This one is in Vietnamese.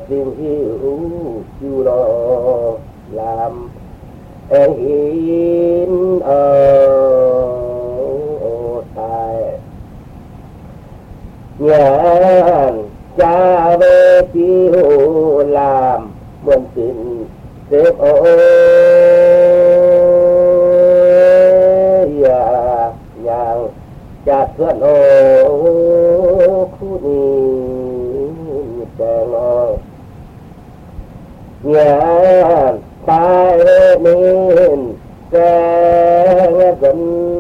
tình yêu chiều đó làm em in ở tại nhà cha về chiều làm buồn tình xếp ôi nhàng chặt thuận ô khu ni chàng ô nhà tai nên sẽ gần